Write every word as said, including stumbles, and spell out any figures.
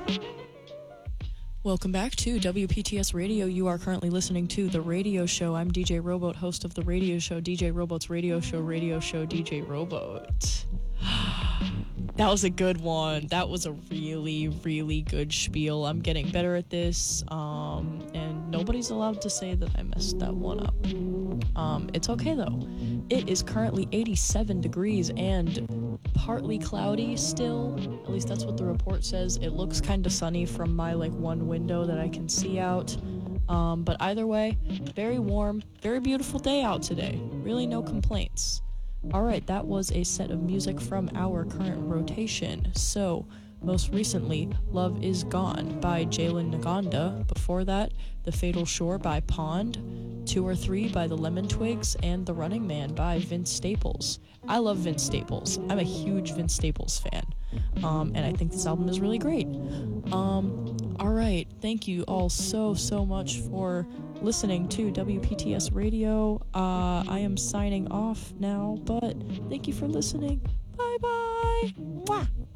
Welcome back to W P T S Radio. You are currently listening to The Radio Show. I'm D J Rowboat, host of The Radio Show, D J Rowboat's Radio Show, Radio Show, D J Rowboat. That was a good one. That was a really, really good spiel. I'm getting better at this, um, and nobody's allowed to say that I messed that one up. Um, it's okay, though. It is currently eighty-seven degrees and partly cloudy still. At least that's what the report says. It looks kind of sunny from my, like, one window that I can see out. Um, but either way, very warm, very beautiful day out today. Really no complaints. Alright, that was a set of music from our current rotation. So, most recently, Love Is Gone by Jalen Naganda. Before that, The Fatal Shore by Pond. Two or Three by the Lemon Twigs, and The Running Man by Vince Staples. I love Vince Staples. I'm a huge Vince Staples fan. Um, and I think this album is really great. Um, alright, thank you all so, so much for listening to W P T S Radio. Uh, I am signing off now, but thank you for listening. Bye-bye! Mwah!